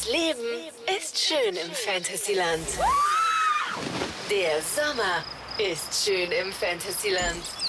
Das Leben ist schön im Fantasyland. Der Sommer ist schön im Fantasyland.